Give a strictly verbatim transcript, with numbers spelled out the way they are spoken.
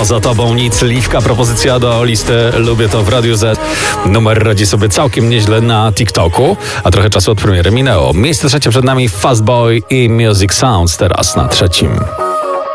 Poza tobą nic. Liwka, propozycja do listy Lubię to w Radiu Z. Numer radzi sobie całkiem nieźle na TikToku, a trochę czasu od premiery minęło. Miejsce trzecie przed nami Fastboy i Music Sounds teraz na trzecim.